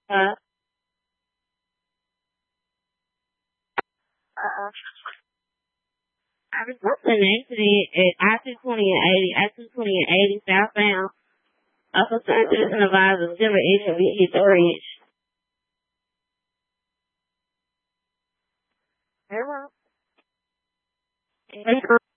Uh, I was in an accident at I-220 and 80, I-220 and 80 southbound. Up a Sunset and advisor, December 8th, we hit the ridge. Hello.